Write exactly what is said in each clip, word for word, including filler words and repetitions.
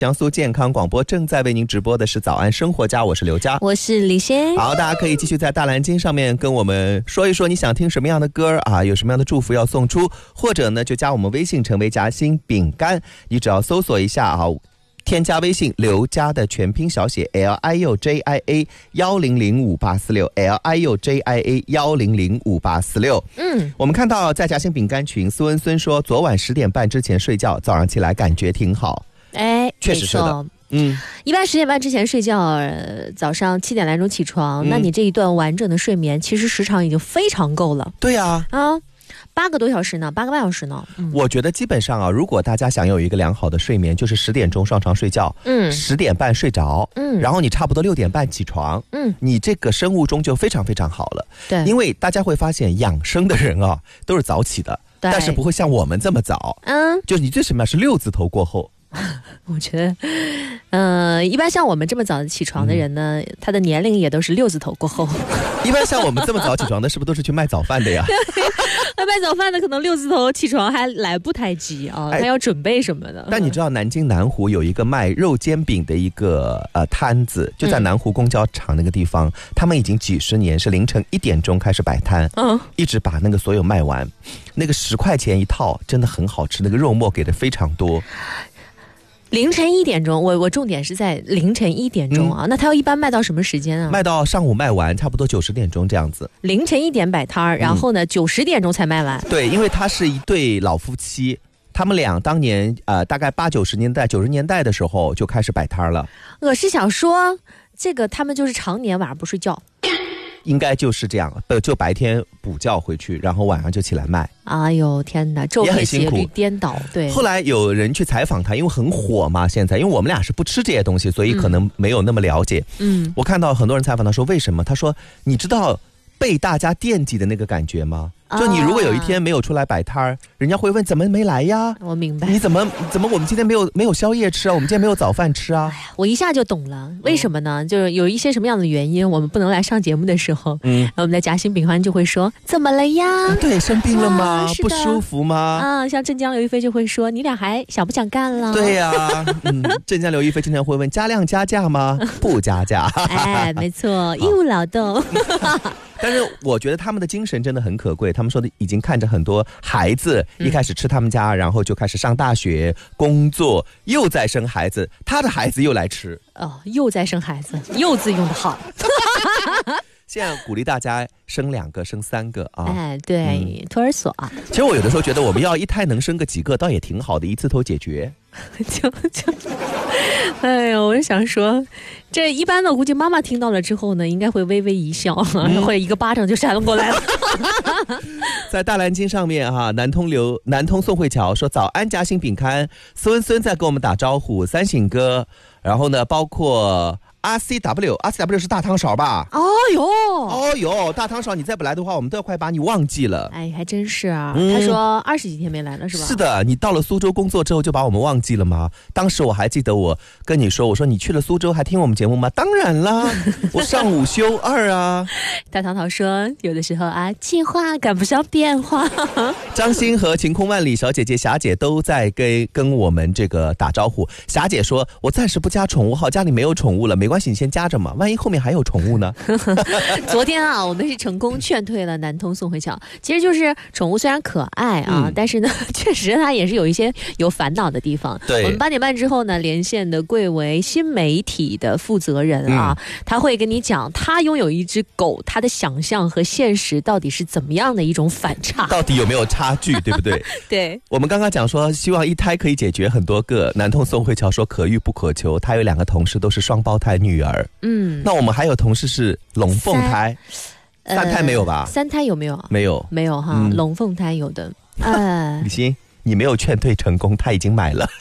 江苏健康广播正在为您直播的是早安生活家，我是刘佳， 我是李欣。 好，大家可以继续在大蓝鲸上面跟我们说一说你想听什么样的歌啊，有什么样的祝福要送出，或者呢就加我们微信成为夹心饼干，你只要搜索一下啊，添加微信刘佳的全拼小写 L I U J I A 一零零五八四六 L I U J I A 一零零五八四六。嗯，我们看到在夹心饼干群，苏文孙说昨晚十点半之前睡觉，早上起来感觉挺好。 哎， 确实是的。嗯， 一般十点半之前睡觉，呃、早上七点来钟起床、嗯，那你这一段完整的睡眠，其实时长已经非常够了。 对呀、啊， 啊，八个多小时呢，八个半小时呢。嗯、 我觉得基本上啊，如果大家想有一个良好的睡眠，就是十点钟上床睡觉，嗯，十点半睡着，嗯，然后你差不多六点半起床，嗯，你这个生物钟就非常非常好了。对，因为大家会发现养生的人啊，都是早起的，但是不会像我们这么早。嗯，就是你最起码是六字头过后。 我觉得，呃，一般像我们这么早起床的人呢、嗯，他的年龄也都是六字头过后。 一般像我们这么早起床的，是不是都是去卖早饭的呀？ 那卖早饭的可能六字头起床还来不太及啊，他要准备什么的。 但你知道南京南湖有一个卖肉煎饼的一个呃摊子，就在南湖公交场那个地方，嗯、他们已经几十年是凌晨一点钟开始摆摊，嗯，一直把那个所有卖完。那个十块钱一套，真的很好吃，那个肉末给的非常多。 凌晨一点钟，我我重点是在凌晨一点钟啊、嗯。那他要一般卖到什么时间啊？ 卖到上午卖完，差不多九十点钟这样子。 凌晨一点摆摊儿，然后呢九十、嗯、点钟才卖完。 对，因为他是一对老夫妻，他们俩当年呃大概八九十年代、九十年代的时候就开始摆摊了。 我是想说，这个他们就是常年晚上不睡觉。 应该就是这样，就白天补觉回去，然后晚上就起来卖。 哎呦天哪，昼夜节律颠倒。对。 后来有人去采访他，因为很火嘛，现在因为我们俩是不吃这些东西，所以可能没有那么了解。嗯，我看到很多人采访他说为什么？他说你知道被大家惦记的那个感觉吗？就你如果有一天没有出来摆摊儿，人家会问怎么没来呀？ 我明白。 你怎么怎么我们今天没有没有宵夜吃啊？我们今天没有早饭吃啊？哎呀，我一下就懂了，为什么呢？嗯、就是有一些什么样的原因，我们不能来上节目的时候，嗯，我们的夹心饼干就会说怎么了呀？ 对，生病了吗？啊、不舒服吗？ 啊，像镇江刘亦菲就会说你俩还想不想干了？ 对呀、啊，嗯，镇江刘亦菲经常会问加量加价吗？不加价。 哎，没错，义务劳动。 但是我觉得他们的精神真的很可贵，他们说的已经看着很多孩子一开始吃他们家、嗯、然后就开始上大学工作，又在生孩子，他的孩子又来吃哦，又在生孩子，又字用得好。 现在鼓励大家生两个生三个啊！ 哎，对、嗯，托儿所啊。 其实我有的时候觉得我们要一胎能生个几个倒也挺好的，一次头解决。 就就，哎呀，我就想说，这一般的估计妈妈听到了之后呢，应该会微微一笑，嗯、或者一个巴掌就扇过来了。 在大蓝鲸上面哈、啊，南通刘南通宋慧乔说早安夹心饼干，孙孙在跟我们打招呼，三省哥，然后呢，包括。R C W，R C W 是大汤勺吧？ 哦哟， 哦哟，大汤勺，你再不来的话，我们都要快把你忘记了。 哎，还真是啊。嗯、他说二十几天没来了，是吧？ 是的，你到了苏州工作之后就把我们忘记了吗？当时我还记得我跟你说，我说你去了苏州还听我们节目吗？当然啦，我上午休二啊。 大唐桃说，有的时候啊，计划赶不上变化。 张欣和晴空万里小姐姐、霞姐都在跟跟我们这个打招呼。霞姐说，我暂时不加宠物号，家里没有宠物了，没关系，你先加着嘛，万一后面还有宠物呢。 昨天啊，我们是成功劝退了南通宋慧乔。其实就是宠物虽然可爱啊、嗯，但是呢，确实它也是有一些有烦恼的地方。对，我们八点半之后呢，连线的贵为新媒体的负责人啊、嗯，他会跟你讲，他拥有一只狗，他的想象和现实到底是怎么样的一种反差， 到底有没有差距，对不对？ 对， 我们刚刚讲说，希望一胎可以解决很多个。南通宋慧乔说可遇不可求，他有两个同事都是双胞胎女儿。嗯，那我们还有同事是龙凤胎，三,三胎没有吧？ 呃、三胎有没有？ 没有， 没有哈。嗯、龙凤胎有的。呃， 李欣，你没有劝退成功，他已经买了。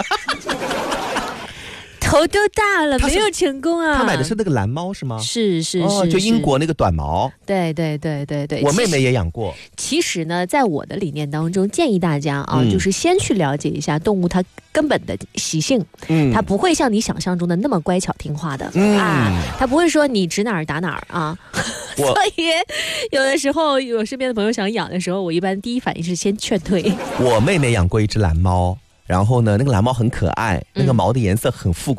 头都大了，没有成功啊！ 他买的是那个蓝猫是吗？ 是是是、 哦，就英国那个短毛。 对对对对对， 我妹妹也养过。 其实呢，在我的理念当中，建议大家啊、嗯，就是先去了解一下动物它根本的习性。嗯，它不会像你想象中的那么乖巧听话的、嗯、啊，它不会说你指哪儿打哪儿啊。所以有的时候，有身边的朋友想养的时候，我一般第一反应是先劝退。 我妹妹养过一只蓝猫。 然后呢，那个蓝猫很可爱，那个毛的颜色很复古。